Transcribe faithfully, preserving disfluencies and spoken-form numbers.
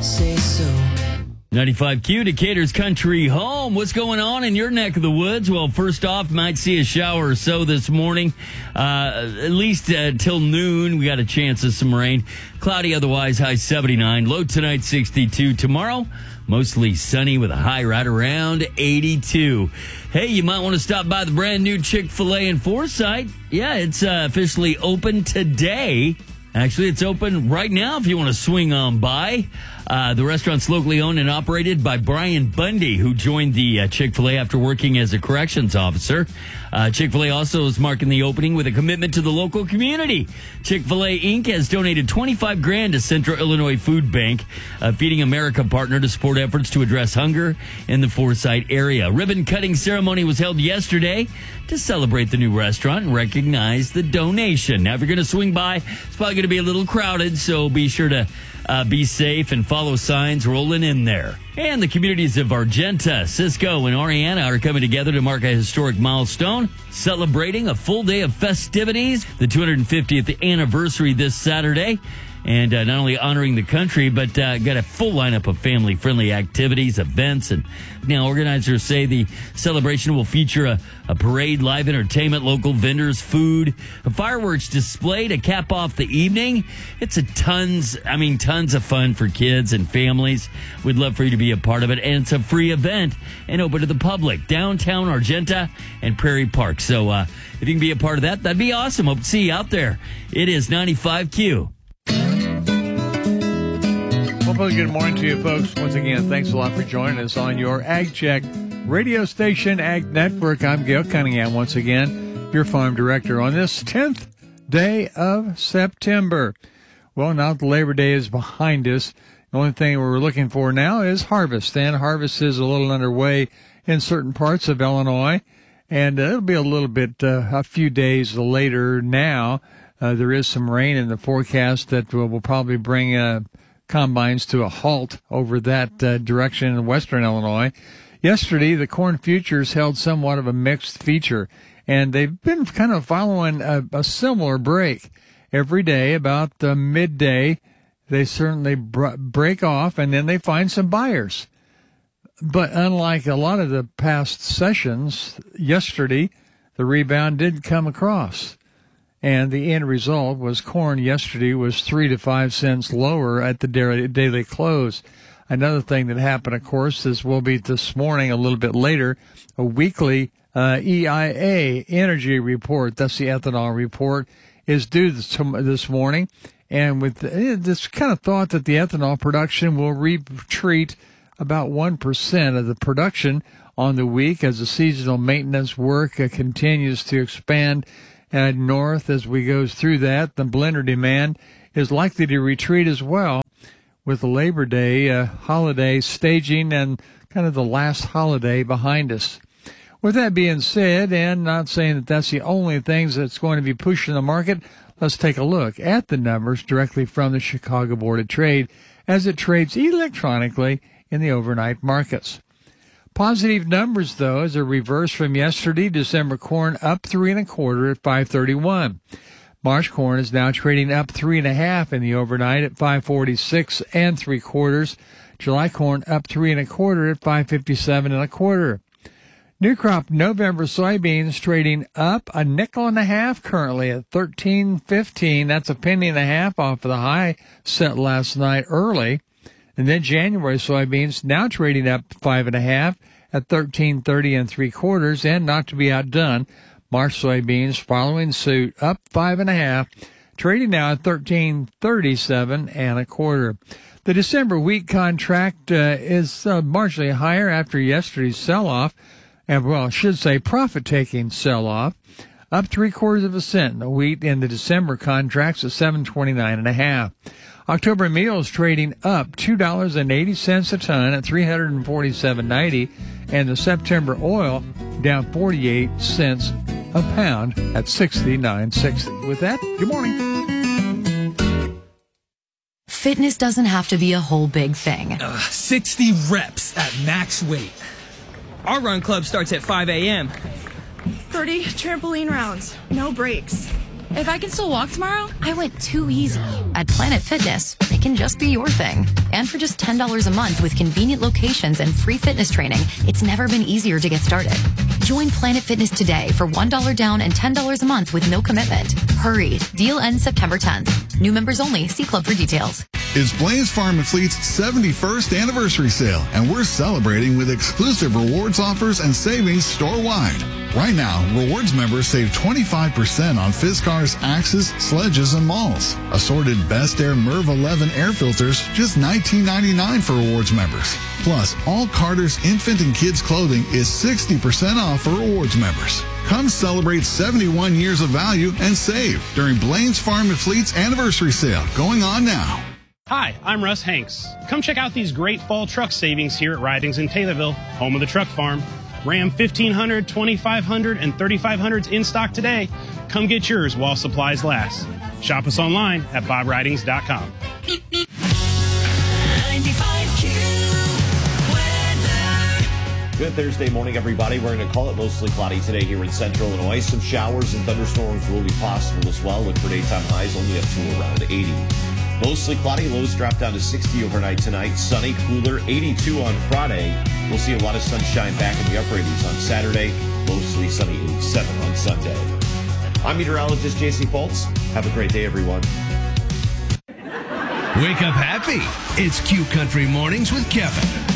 say so. ninety-five Q, Decatur's country home. What's going on in your neck of the woods? Well, first off, might see a shower or so this morning. Uh, at least uh, till noon, we got a chance of some rain. Cloudy otherwise, high seventy-nine. Low tonight, sixty-two. Tomorrow, mostly sunny with a high right around eighty-two. Hey, you might want to stop by the brand new Chick-fil-A in Forsyth. Yeah, it's uh, officially open today. Actually, it's open right now if you want to swing on by. Uh, the restaurant's locally owned and operated by Brian Bundy, who joined the uh, Chick-fil-A after working as a corrections officer. Uh, Chick-fil-A also is marking the opening with a commitment to the local community. Chick-fil-A Incorporated has donated twenty-five grand to Central Illinois Food Bank, a Feeding America partner, to support efforts to address hunger in the Forsyth area. A ribbon cutting ceremony was held yesterday to celebrate the new restaurant and recognize the donation. Now, if you're going to swing by, it's probably going to be a little crowded, so be sure to uh, be safe and follow signs rolling in there. And the communities of Argenta, Cisco, and Oriana are coming together to mark a historic milestone, celebrating a full day of festivities, the two hundred fiftieth anniversary this Saturday. And uh, not only honoring the country, but uh, got a full lineup of family-friendly activities, events. And now organizers say the celebration will feature a, a parade, live entertainment, local vendors, food, a fireworks display to cap off the evening. It's a tons, I mean, tons of fun for kids and families. We'd love for you to be a part of it. And it's a free event and open to the public. Downtown Argenta and Prairie Park. So uh, if you can be a part of that, that'd be awesome. Hope to see you out there. It is ninety-five Q. Well, good morning to you, folks. Once again, thanks a lot for joining us on your Ag Check radio station, Ag Network. I'm Gail Cunningham, once again, your farm director on this tenth day of September. Well, now that Labor Day is behind us, the only thing we're looking for now is harvest. And harvest is a little underway in certain parts of Illinois, and uh, it'll be a little bit, uh, a few days later now. Uh, there is some rain in the forecast that will, will probably bring uh, combines to a halt over that uh, direction in western Illinois. Yesterday, the corn futures held somewhat of a mixed feature, and they've been kind of following a, a similar break. Every day, about uh, midday, they certainly br- break off, and then they find some buyers. But unlike a lot of the past sessions, yesterday, the rebound did come across. And the end result was corn yesterday was three to five cents lower at the daily close. Another thing that happened, of course, is will be this morning, a little bit later, a weekly uh, E I A energy report. That's the ethanol report, is due this, this morning. And with this kind of thought that the ethanol production will retreat about one percent of the production on the week as the seasonal maintenance work uh, continues to expand Uh, north as we go through that. The blender demand is likely to retreat as well with the Labor Day uh, holiday staging and kind of the last holiday behind us. With that being said, and not saying that that's the only things that's going to be pushing the market, let's take a look at the numbers directly from the Chicago Board of Trade as it trades electronically in the overnight markets. Positive numbers, though, as a reverse from yesterday. December corn up three and a quarter at five thirty-one. March corn is now trading up three and a half in the overnight at five forty-six and three quarters. July corn up three and a quarter at five fifty-seven and a quarter. New crop November soybeans trading up a nickel and a half currently at thirteen fifteen. That's a penny and a half off of the high set last night early. And then January soybeans now trading up five and a half at thirteen thirty and three quarters, and not to be outdone, March soybeans following suit up five and a half, trading now at thirteen thirty-seven and a quarter. The December wheat contract uh, is uh, marginally higher after yesterday's sell-off, and well, I should say profit-taking sell-off, up three quarters of a cent. The wheat in the December contracts at seven twenty-nine and a half. October meal is trading up two dollars and eighty cents a ton at three hundred forty-seven ninety, and the September oil down forty-eight cents a pound at sixty-nine sixty. With that, good morning. Fitness doesn't have to be a whole big thing. Uh, sixty reps at max weight. Our run club starts at five a.m. thirty trampoline rounds, no breaks. If I can still walk tomorrow, I went too easy. At Planet Fitness, they can just be your thing. And for just ten dollars a month with convenient locations and free fitness training, it's never been easier to get started. Join Planet Fitness today for one dollar down and ten dollars a month with no commitment. Hurry. Deal ends September tenth. New members only. See club for details. It's Blaine Farm and Fleet's seventy-first anniversary sale, and we're celebrating with exclusive rewards offers and savings store-wide. Right now, rewards members save twenty-five percent on Fiskars, Axes, Sledges, and Malls. Assorted Best Air Merv eleven air filters, just nineteen ninety-nine for rewards members. Plus, all Carter's infant and kids clothing is sixty percent off for rewards members. Come celebrate seventy-one years of value and save during Blaine's Farm and Fleet's anniversary sale going on now. Hi, I'm Russ Hanks. Come check out these great fall truck savings here at Ridings in Taylorville, home of the truck farm. Ram fifteen hundred, twenty-five hundred, and thirty-five hundreds in stock today. Come get yours while supplies last. Shop us online at bob ridings dot com. Good Thursday morning, everybody. We're going to call it mostly cloudy today here in central Illinois. Some showers and thunderstorms will be possible as well. Look for daytime highs only up to around eighty. Mostly cloudy, lows drop down to sixty overnight tonight. Sunny, cooler, eighty-two on Friday. We'll see a lot of sunshine back in the upper eighties on Saturday. Mostly sunny, eighty-seven on Sunday. I'm meteorologist J C Foltz. Have a great day, everyone. Wake up happy. It's Q Country Mornings with Kevin.